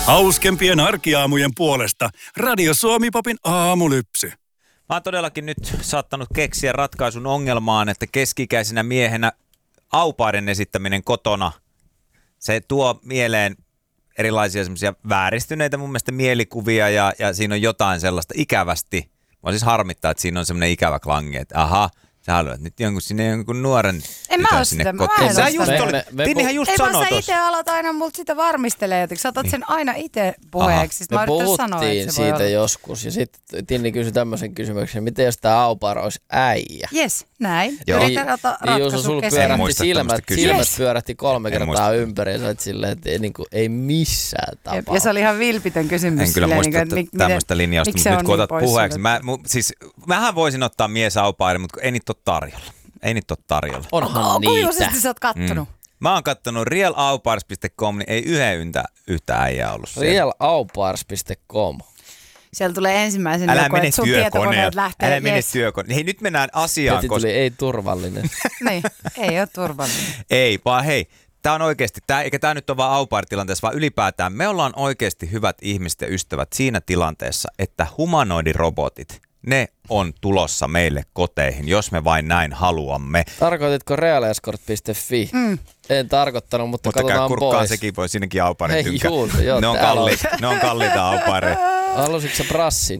Hauskempien arkiaamujen puolesta Radio Suomi-popin aamulypsy. Mä oon todellakin nyt saattanut keksiä ratkaisun ongelmaan, että keski-ikäisenä miehenä aupaiden esittäminen kotona, se tuo mieleen erilaisia semmoisia vääristyneitä mun mielestä mielikuvia ja siinä on jotain sellaista ikävästi. Mä siis harmittaa, että siinä on semmoinen ikävä klangi, että aha, sä haluat nyt jonkun nuoren tytön sinne kotiin. Sä just olit, Tinnihän just sanoi tuossa. Ei vaan tossa. sä itse alat aina multa sitä varmistelee jotenkin. Sä otat sen aina itse puheeksi. Me puhuttiin siitä joskus ja sitten Tinni kysyi tämmöisen kysymyksen, miten jos tää aupar olisi äijä? Jes, näin. Joo. Yritän ottaa ratkaisun sulla pyörähti silmät pyörähti 3 kertaa ympäri ja sä oot silleen, että ei missään tapauksessa. Ja se oli ihan vilpitön kysymys. En kyllä muista tämmöistä linjausta, mutta nyt kun otat puheeksi. Mähän voisin ottaa mies-aupairin, mutta ei niitä ole tarjolla. Ei niitä ole tarjolla. Onhan niitä. Kuinka useasti sä oot kattonut? Mä oon kattonut realaupairs.com, niin ei yhtä äijää ollut siellä. Realaupairs.com. Siellä tulee ensimmäisen Älä joku, mene että sun tietokoneet lähtee. Älä mene työkoneeseen. Hei, nyt mennään asiaan. Heti tuli ei turvallinen. Niin, ei ole turvallinen. Ei, vaan hei, tää on oikeasti, eikä tää nyt ole vaan aupair-tilanteessa, vaan ylipäätään me ollaan oikeasti hyvät ihmiset ja ystävät siinä tilanteessa, että humanoidirobotit, ne on tulossa meille koteihin, jos me vain näin haluamme. Tarkoititko realescort.fi? En tarkoittanut, mutta katsotaan käy kurkkaan, pois. sekin voi sinnekin aupairin tynkää. Ne on kalliita aupaireja. Halusitko sä brassin?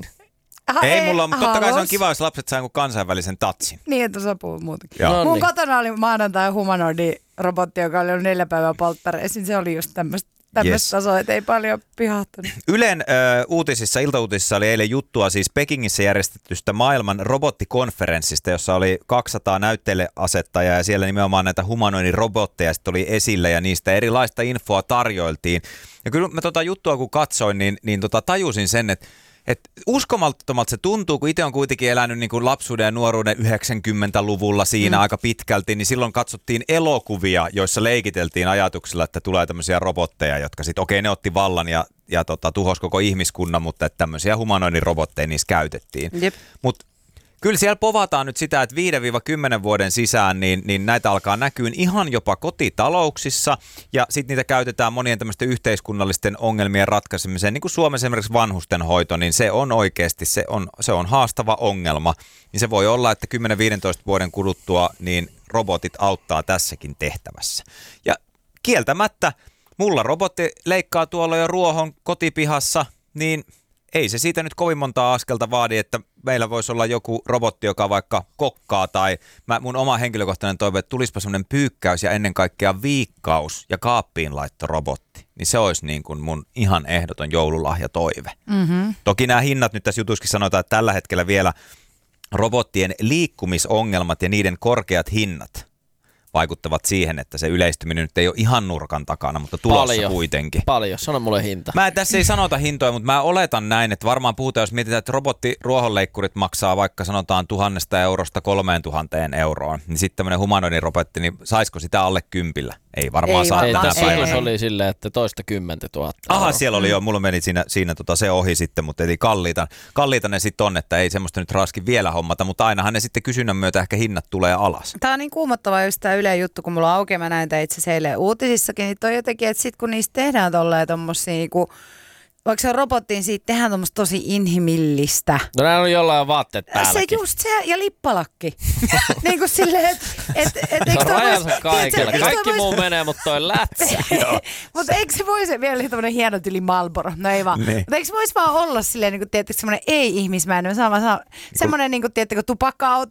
Ei mulla, mutta totta kai se on kiva, jos lapset saa kansainvälisen tatsin. Niin, että osaa puhua muutakin. No Mun niin. kotona oli maanantai humanoidi-robotti, joka oli ollut 4 päivää polttareissa. Se oli just tämmöistä tasoa, että ei paljon pihahtunut. Ylen iltauutisissa oli eilen juttua siis Pekingissä järjestetystä maailman robottikonferenssista, jossa oli 200 näytteleasettajaa ja siellä nimenomaan näitä humanoidirobotteja sitten oli esillä ja niistä erilaista infoa tarjoiltiin. Ja kyllä mä juttua kun katsoin, niin tajusin sen, että uskomattomalta se tuntuu, kun itse on kuitenkin elänyt niin kuin lapsuuden ja nuoruuden 90-luvulla siinä aika pitkälti, niin silloin katsottiin elokuvia, joissa leikiteltiin ajatuksella, että tulee tämmöisiä robotteja, jotka sitten, ne otti vallan ja tuhosi koko ihmiskunnan, mutta että tämmöisiä humanoidirobotteja niissä käytettiin. Mutta kyllä siellä povataan nyt sitä, että 5-10 vuoden sisään niin näitä alkaa näkyä ihan jopa kotitalouksissa ja sitten niitä käytetään monien tämmöisten yhteiskunnallisten ongelmien ratkaisemiseen, niin kuin Suomessa esimerkiksi vanhustenhoito, niin se on oikeasti, se on haastava ongelma. Niin se voi olla, että 10-15 vuoden kuluttua niin robotit auttaa tässäkin tehtävässä. Ja kieltämättä, mulla robotti leikkaa tuolla jo ruohon kotipihassa, niin ei se siitä nyt kovin montaa askelta vaadi, että meillä voisi olla joku robotti, joka vaikka kokkaa tai mun oma henkilökohtainen toive, että tulispa semmoinen pyykkäys ja ennen kaikkea viikkaus ja kaappiin laitto-robotti. Niin se olisi niin kuin mun ihan ehdoton joululahjatoive. Mm-hmm. Toki nämä hinnat nyt tässä jutussakin sanotaan, että tällä hetkellä vielä robottien liikkumisongelmat ja niiden korkeat hinnat vaikuttavat siihen, että se yleistyminen nyt ei ole ihan nurkan takana, mutta tulossa kuitenkin. Paljon, sano mulle hinta. Tässä ei sanota hintoja, mutta mä oletan näin, että varmaan puhutaan, jos mietitään, että robottiruohonleikkurit maksaa vaikka sanotaan 1 000 eurosta 3 000 euroon, niin sitten tämmöinen humanoidirobotti, niin saisiko sitä alle 10? Ei varmaan saa tänä päivänä. Se oli silleen, että toista 10 000 euroa. Aha, siellä oli jo, mulla meni siinä se ohi sitten, mutta eli kalliita ne sitten on, että ei semmoista nyt raski vielä hommata, mutta ainahan ne sitten kysynnän myötä ehkä hinnat tulee alas. Tämä on niin kuumottava just tämä Ylen juttu, kun mulla on auki, mä näin itse asiassa eilen uutisissakin, niin toi jotenkin, että sit kun niistä tehdään tolleen tommosia niinku, vaikka se on robottiin, siitä tehdään tommoista tosi inhimillistä. No näin on jollain vaatteet päälläkin. Se just se, ja lippalakki. Niin kuin silleen, että no rajansa kaikilla. Kaikki muu menee, mutta toi lätsä. Mutta eikö se voisi vielä tämmöinen hieno tyli Marlboro? No ei vaan. Niin. Mutta eikö se voisi vaan olla silleen, niin kuin, tiedättekö, semmoinen ei-ihmismäinen, semmoinen, niin kuin, tiedättekö, tupakka-auto,